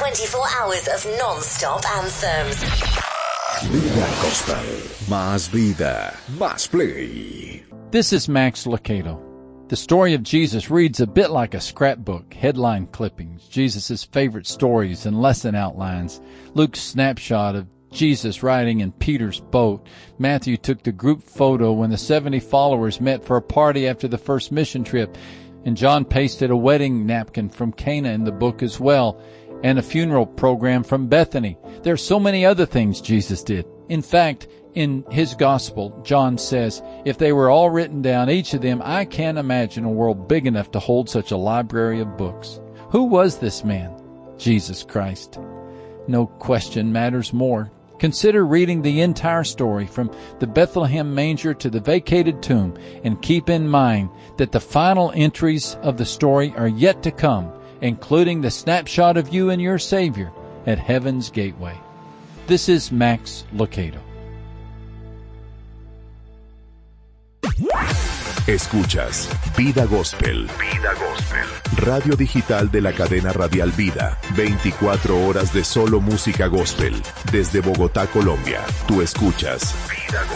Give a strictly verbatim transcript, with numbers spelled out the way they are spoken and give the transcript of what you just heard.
twenty-four hours of non-stop anthems. Vida Gospel. Más vida, más play. This is Max Lucado. The story of Jesus reads a bit like a scrapbook, headline clippings, Jesus' favorite stories and lesson outlines, Luke's snapshot of Jesus riding in Peter's boat. Matthew took the group photo when the seventy followers met for a party after the first mission trip. And John pasted a wedding napkin from Cana in the book as well, and a funeral program from Bethany. There are so many other things Jesus did. In fact, in his gospel, John says, if they were all written down, each of them, I can't imagine a world big enough to hold such a library of books. Who was this man? Jesus Christ. No question matters more. Consider reading the entire story from the Bethlehem manger to the vacated tomb, and keep in mind that the final entries of the story are yet to come, including the snapshot of you and your Savior at Heaven's Gateway. This is Max Lucado. Escuchas Vida Gospel. Vida Gospel. Radio digital de la cadena radial Vida. veinticuatro horas de solo música gospel. Desde Bogotá, Colombia. Tú escuchas Vida Gospel.